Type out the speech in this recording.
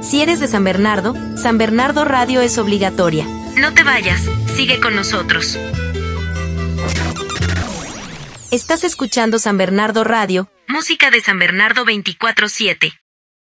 Si eres de San Bernardo Radio es obligatoria. No te vayas, sigue con nosotros. Estás escuchando San Bernardo Radio, música de San Bernardo 24/7.